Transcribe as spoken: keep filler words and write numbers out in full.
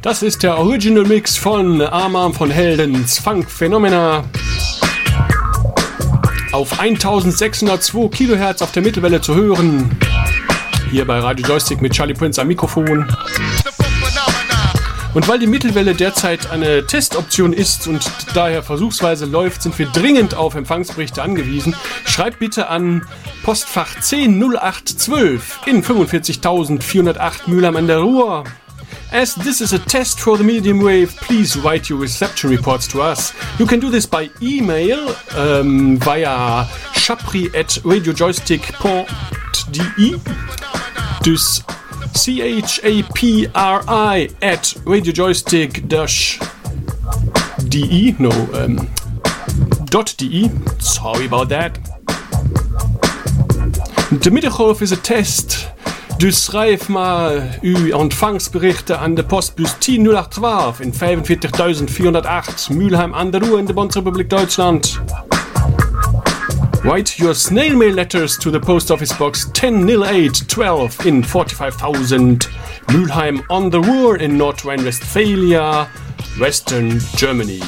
Das ist der Original Mix von Arm Arm von Heldens Funk Phenomena auf eintausendsechshundertzwei Kilohertz auf der Mittelwelle zu hören. Hier bei Radio Joystick mit Charlie Prince am Mikrofon. Und weil die Mittelwelle derzeit eine Testoption ist und daher versuchsweise läuft, sind wir dringend auf Empfangsberichte angewiesen. Schreibt bitte an Postfach zehn null acht zwölf in fünfundvierzigtausendvierhundertacht Mülheim an der Ruhr. As this is a test for the medium wave, please write your reception reports to us. You can do this by email um, via chapri at radiojoystick dot de. Dus C H A P R I at radiojoystick dash de. No, um, dot de. Sorry about that. De Middengolf is a test. Dus schrijf maar uw ontvangsberichten aan de postbus tien null acht zwaalf in vijfenveertigtausendvierhondertacht Mülheim an der Ruhr in de Bundesrepublik Deutschland. Write your snail mail letters to the post office box ten null eight twelve in forty-five thousand Mülheim on the Ruhr in North Rhine-Westphalia, Western Germany.